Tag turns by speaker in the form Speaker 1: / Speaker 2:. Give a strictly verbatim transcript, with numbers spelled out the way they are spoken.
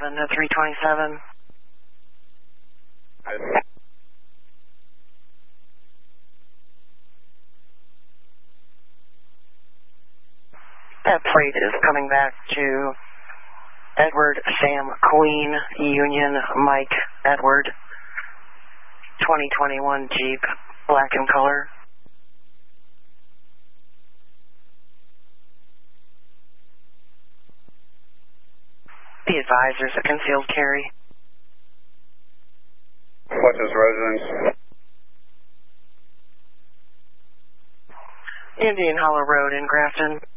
Speaker 1: seven to three twenty-seven. That plate is coming back to Edward Sam Queen Union Mike Edward twenty twenty-one Jeep, black in color. Be advised, there's a concealed carry.
Speaker 2: What's his residence?
Speaker 1: Indian Hollow Road in Grafton.